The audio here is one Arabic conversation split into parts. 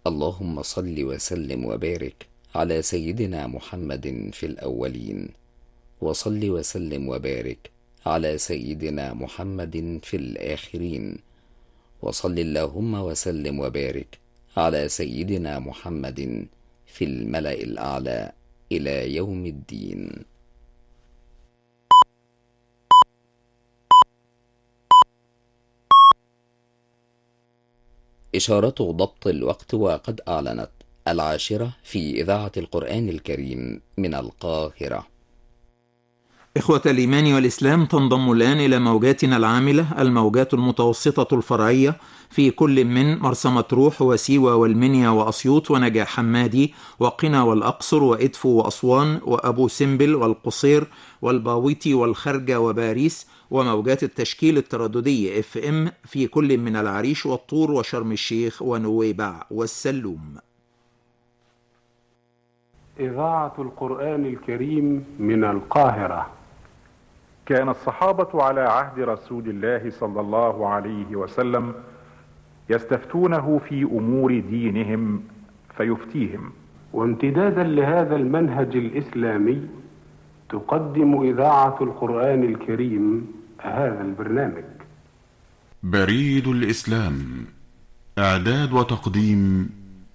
اللهم صل وسلم وبارك على سيدنا محمد في الأولين، وصل وسلم وبارك على سيدنا محمد في الآخرين، وصل اللهم وسلم وبارك على سيدنا محمد في الملأ الأعلى إلى يوم الدين. إشارة ضبط الوقت، وقد أعلنت 10:00 في إذاعة القرآن الكريم من القاهرة. إخوة الإيمان والإسلام، تنضم الآن إلى موجاتنا العاملة الموجات المتوسطة الفرعية في كل من مرسى مطروح وسيوة والمنيا وأسيوط ونجع حمادي وقنا والأقصر وإدفو وأسوان وأبو سمبل والقصير والباويتي والخرجة وباريس، وموجات التشكيل الترددي FM في كل من العريش والطور وشرم الشيخ ونويبع والسلوم. إذاعة القرآن الكريم من القاهرة. كان الصحابة على عهد رسول الله صلى الله عليه وسلم يستفتونه في أمور دينهم فيفتيهم. وامتدادا لهذا المنهج الإسلامي تقدم إذاعة القرآن الكريم هذا البرنامج. بريد الإسلام، إعداد وتقديم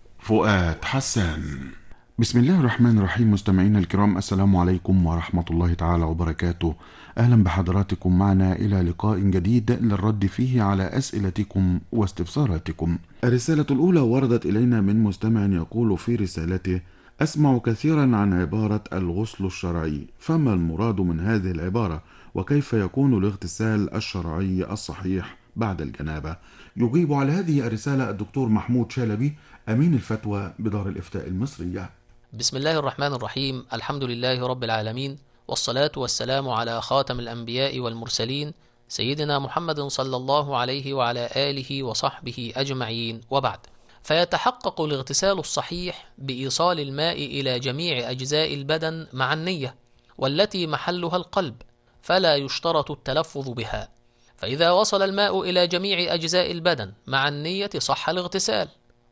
فؤاد حسان. بسم الله الرحمن الرحيم. مستمعينا الكرام، السلام عليكم ورحمة الله تعالى وبركاته. أهلا بحضراتكم معنا إلى لقاء جديد للرد فيه على أسئلتكم واستفساراتكم. الرسالة الأولى وردت إلينا من مستمع يقول في رسالته: أسمع كثيرا عن عبارة الغسل الشرعي، فما المراد من هذه العبارة؟ وكيف يكون الاغتسال الشرعي الصحيح بعد الجنابة؟ يجيب على هذه الرسالة الدكتور محمود شلبي، أمين الفتوى بدار الإفتاء المصرية. بسم الله الرحمن الرحيم. الحمد لله رب العالمين، والصلاة والسلام على خاتم الأنبياء والمرسلين سيدنا محمد صلى الله عليه وعلى آله وصحبه أجمعين، وبعد. فيتحقق الاغتسال الصحيح بإيصال الماء إلى جميع أجزاء البدن مع النية، والتي محلها القلب، فلا يشترط التلفظ بها. فإذا وصل الماء إلى جميع أجزاء البدن مع النية صح الاغتسال،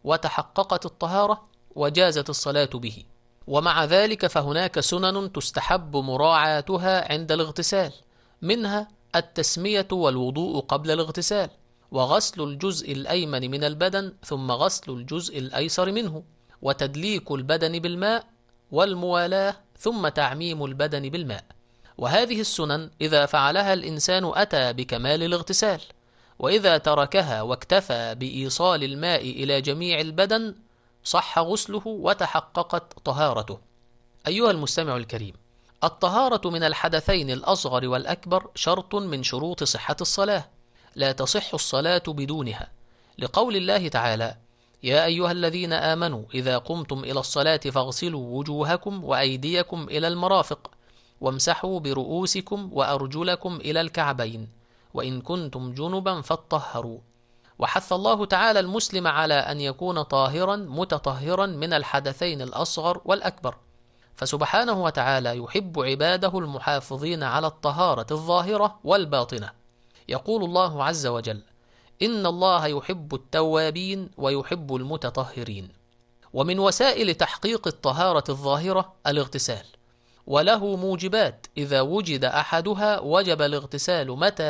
وتحققت الطهارة، وجازت الصلاة به. ومع ذلك فهناك سنن تستحب مراعاتها عند الاغتسال، منها التسمية والوضوء قبل الاغتسال، وغسل الجزء الأيمن من البدن ثم غسل الجزء الأيسر منه، وتدليك البدن بالماء، والموالاة، ثم تعميم البدن بالماء. وهذه السنن إذا فعلها الإنسان أتى بكمال الاغتسال، وإذا تركها واكتفى بإيصال الماء إلى جميع البدن صح غسله وتحققت طهارته. أيها المستمع الكريم، الطهارة من الحدثين الأصغر والأكبر شرط من شروط صحة الصلاة، لا تصح الصلاة بدونها، لقول الله تعالى: يا أيها الذين آمنوا إذا قمتم إلى الصلاة فاغسلوا وجوهكم وأيديكم إلى المرافق، وامسحوا برؤوسكم وأرجلكم إلى الكعبين، وإن كنتم جنبا فاطهروا. وحث الله تعالى المسلم على أن يكون طاهرا متطهرا من الحدثين الأصغر والأكبر، فسبحانه وتعالى يحب عباده المحافظين على الطهارة الظاهرة والباطنة. يقول الله عز وجل: إن الله يحب التوابين ويحب المتطهرين. ومن وسائل تحقيق الطهارة الظاهرة الاغتسال، وله موجبات إذا وجد أحدها وجب الاغتسال متى